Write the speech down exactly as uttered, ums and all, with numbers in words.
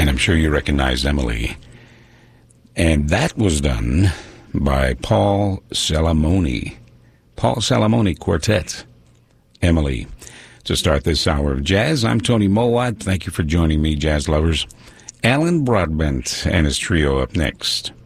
And I'm sure you recognized Emily. And that was done by Paul Salamoni. Paul Salamoni Quartet. Emily. To start this hour of jazz, I'm Tony Mowat. Thank you for joining me, jazz lovers. Alan Broadbent and his trio up next.